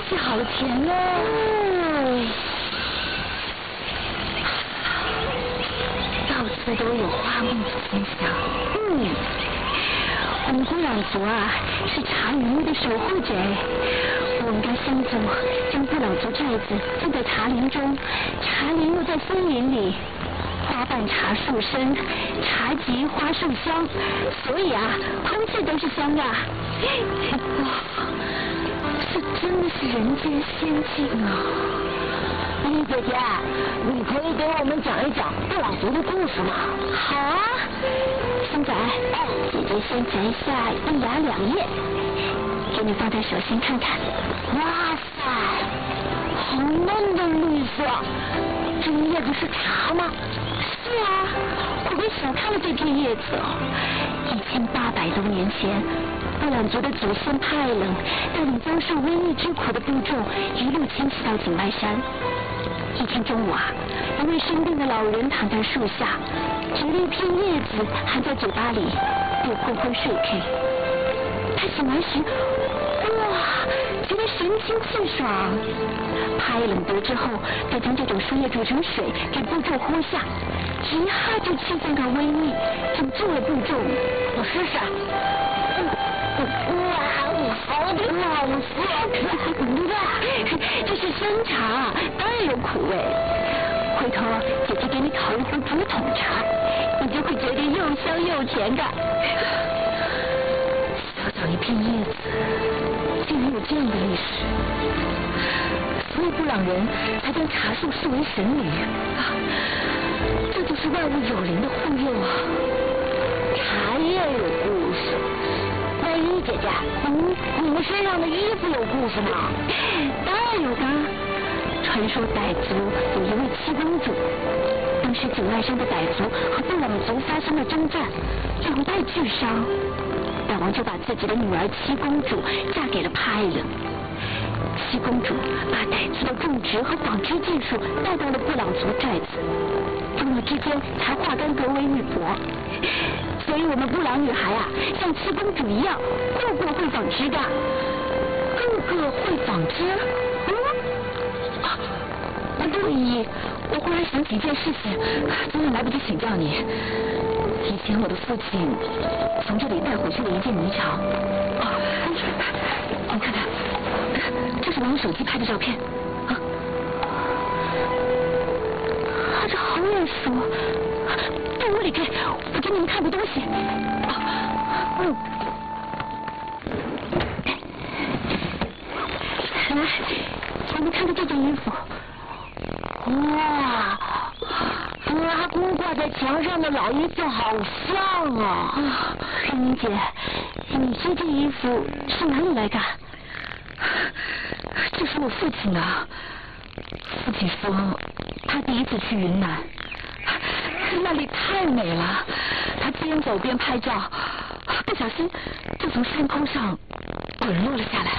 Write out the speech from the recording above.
记好了钱喽。到处都有花木的分享。我们布朗族啊，是茶园路的守护者。我们家先祖将布朗族寨子建在茶林中，茶林又在森林里，花瓣茶树深，茶集花树香，所以啊，空气都是香的。哇，这真的是人间仙境啊！丽姐姐，你可以给我们讲一讲布朗族的故事吗？好啊，现在姐姐先摘下1芽2叶，给你放在手心看看。哇塞，好嫩的绿色，这叶子是茶吗？是啊，我别小看了这片叶子哦。1800多年前，布朗族的祖先派冷带领遭受瘟疫之苦的部众一路迁徙到景迈山。一天中午啊，一位生病的老人躺在树下，只了一片叶子含在嘴巴里，便昏昏睡去。他醒来时，哇，觉得神清气爽。派冷得知后，便将这种树叶煮成水给部众喝下，一下就驱散了瘟疫，拯救了部众。我试试。好的，老师，这是生茶，当然有苦味。回头姐姐给你烤一壶竹筒茶，你就会觉得又香又甜的。小小一片叶子，竟然有这样的历史，所以布朗人才将茶树视为神灵啊！这就是万物有灵的护佑啊！茶叶有故事。依姐姐，你们身上的衣服有故事吗？当然有的。传说傣族有一位七公主，当时景迈山的傣族和布朗族发生了征战，2败俱伤。傣王就把自己的女儿七公主嫁给了派冷。七公主把傣族的种植和纺织技术带到了布朗族寨子，中日之间才化干革为玉帛。所以我们布朗女孩啊，像七公主一样，个个会纺织的。个个会纺织？对，我忽然想起一件事情，真的来不及请教你。以前我的父亲从这里带回去了一件泥巢。你看看，这是我用手机拍的照片。这好眼熟。到屋里去，我给你们看个东西。来，你们看看这件衣服。哇，和阿公挂在墙上的老衣服好像啊！玉明姐，你这件衣服是哪里来的？这是我父亲的。父亲说，他第一次去云南，那里太美了，他边走边拍照，不小心就从山坡上滚落了下来。